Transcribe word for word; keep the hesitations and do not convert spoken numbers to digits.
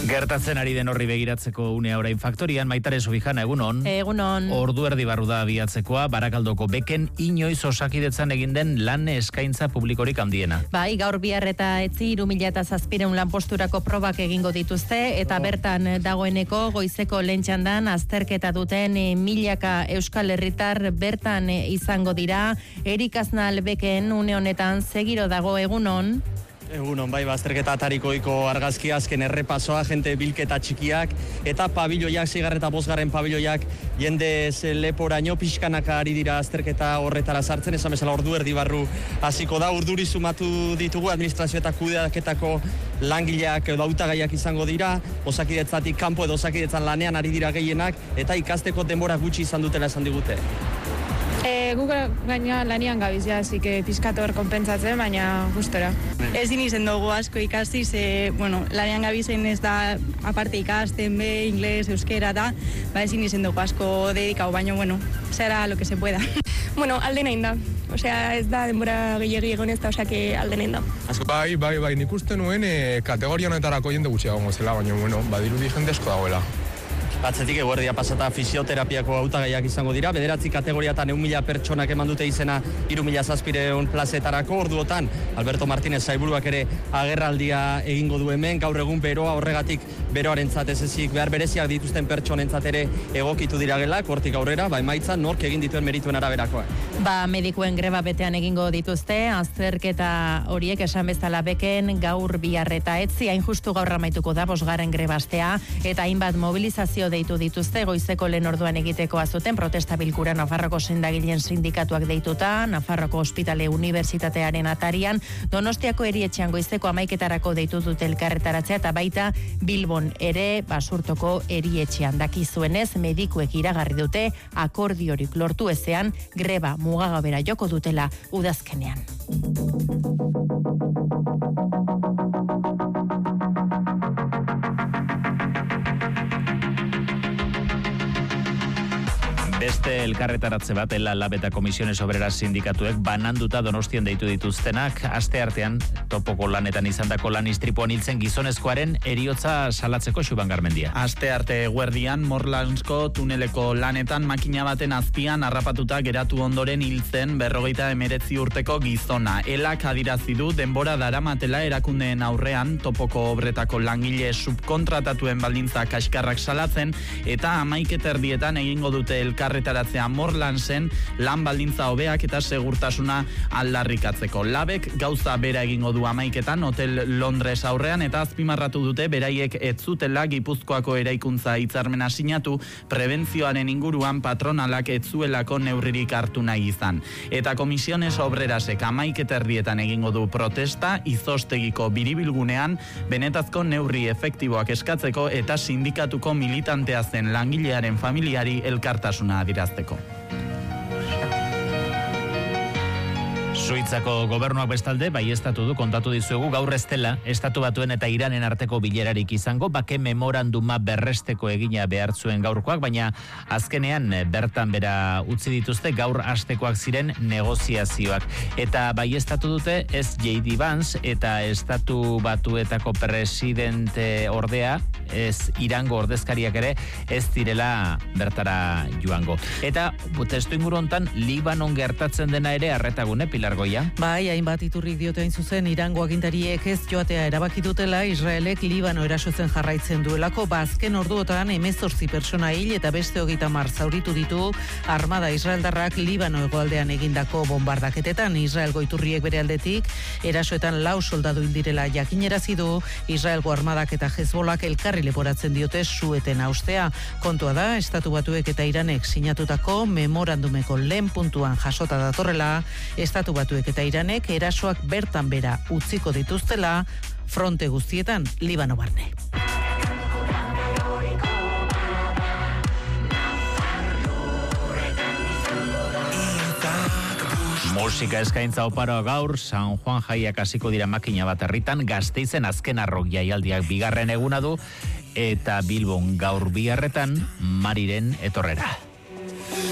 Gertatzen ari den horri begiratzeko unea orain faktorian, Maitare Subijana, egunon. Egunon. Ordu erdi barru da abiatzekoa, Barakaldoko beken inoiz Osakidetzan egin den lan eskaintza publikorik handiena. Bai, gaur bihar eta etzi hiru mila zazpiehun lanposturako probak egingo dituzte, eta bertan dagoeneko goizeko lehen txandan azterketa duten milaka Euskal Herritar bertan izango dira. Erik Aznal beken une honetan segiro dago, egunon. Egunon, bai, bazterketa atarikoiko argazkia, azken errepasoa, jente bilketa txikiak, eta pabiloiak, zigarren eta bosgarren pabiloiak, jende leporaino pixkanaka ari dira azterketa horretara sartzen, esan bezala ordu erdi barru hasiko da, urduri sumatu ditugu, administrazio eta kudeaketako langileak edo hautagaiak izango dira, Osakidetzatik kanpo edo Osakidetzan lanean ari dira gehienak, eta ikasteko denbora gutxi izan dutela esan digute. E, guk gaina lanian gabiz, ja, zik pizkator konpentsatzen, baina gustora. Ezin izen dugu asko ikasi, ze, bueno, lanean gabizen ez da aparte ikasten, be, ingles, euskera da, ba ezin izen dugu asko dedikau, baina, bueno, será lo que se pueda. Bueno, alde nahin da. Osea, ez da denbora gehiagi egon ez da, osea, que alde nahin da. Bai, bai, bai, nik uste nuen e, kategoria honetarako jende gutxiago zela, baina, bueno, badirudi jende asko dagoela. Atzetik eguerdia pasata fisioterapiako hautagaiak izango dira, bederatzi kategoriatan eun mila pertsonak eman dute izena hiru mila zazpiehun plazetarako, orduotan Alberto Martínez sailburuak ere agerraldia egingo du hemen, gaur egun beroa horregatik beroarentzat ez ezik behar bereziak dituzten pertsonentzat ere egokitu diragelak, hortik aurrera, ba emaitza nork egin dituen merituen araberakoa. Ba, medikuen greba betean egingo dituzte, azterketa horiek esan bezala beken gaur bihar eta etzi, hain justu gaur amaituko da bosgarren grebastea, eta hainbat mobilizazio deitu dituzte, goizeko lehen orduan egiteko azuten, protesta bilkura Nafarroko sendagileen sindikatuak deituta, Nafarroko Ospitale Unibertsitatearen atarian, Donostiako erietxean goizeko amaiketarako deitu dute elkarretaratzea, eta baita Bilbon ere Basurtoko erietxean. Dakizuenez, medikuek iragarri dute akordiorik lortu ezean, greba mugagabera joko dutela udazkenean. Beste elkarretaratze bat, Ela Lab eta Komisiones Obreras sindikatuek bananduta Donostien deitu dituztenak, aste artean topoko lanetan izandako lan istripuan hiltzen gizonezkoaren eriotza salatzeko Xuban Garmendia. Aste arte eguerdian Morlansko tuneleko lanetan makina baten azpian harrapatuta geratu ondoren hiltzen berrogeita emeretzi urteko gizona. Elak adirazi du denbora daramatela erakundeen aurrean topoko obretako langile subkontratatuen baldintza kaskarrak salatzen, eta amaiketerdietan egingo dute elkar Retaratzea Morlansen lan baldintza hobeak eta segurtasuna aldarrikatzeko. Labek gauza bera egingo du amaiketan Hotel Londres aurrean, eta azpimarratu dute beraiek ez zutela Gipuzkoako eraikuntza hitzarmena sinatu, prebentzioaren inguruan patronalak ez zuelako neurririk hartu nahi izan. Eta Komisiones Obrerasek amaiketerdietan egingo du protesta Izostegiko biribilgunean benetazko neurri efektiboak eskatzeko eta sindikatuko militantea zen langilearen familiari elkartasuna adirazteko. Suitzako gobernuak bestalde baieztatu du, kontatu dizuegu gaur ez dela Estatu Batuen eta Iranen arteko bilerarik izango, bake memoranduma berresteko egina behar zuen gaurkoak, baina azkenean bertan bera utzi dituzte gaur hastekoak ziren negoziazioak. Eta baieztatu dute ez J D Vance eta Estatu Batuetako presidente ordea, ez Irango ordezkariak ere ez direla bertara joango. Eta testu inguru hontan Libanon gertatzen dena ere arretagune, Pilar Goia. Bai, hainbat iturrik diote hain zuzen Irango agintariek ez joatea erabaki dutela Israelek Libano erasotzen jarraitzen duelako, bazken orduotan hemezortzi pertsona hil eta beste hogeita hamar zauritu ditu armada israeldarrak Libano hegoaldean egindako bombardaketetan. Israelgo iturriek bere aldetik erasoetan lau soldadu hil direla jakinerazi du, Israelgo armadak eta Hezbolak elkarri leporatzen diote sueten haustea. Kontua da, Estatu Batuek eta Iranek sinatutako memorandumeko lehen puntuan jasota datorrela, Estatu Batuek eta Iranek erasoak bertan bera utziko dituztela fronte guztietan Libano barne. Musika eskaintza oparoa gaur, San Juan jaiak hasiko dira makina bat herritan, Gasteizen azken arrok jaialdiak bigarren eguna du, eta Bilbon gaur bigarretan Mariren etorrera.